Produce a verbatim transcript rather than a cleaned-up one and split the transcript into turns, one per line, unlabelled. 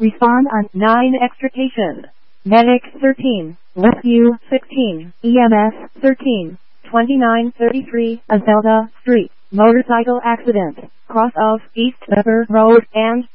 Respond on nine extrication. Medic thirteen. Rescue sixteen. E M S thirteen. twenty-nine thirty-three Azelda Street. Motorcycle accident. Cross of East River Road and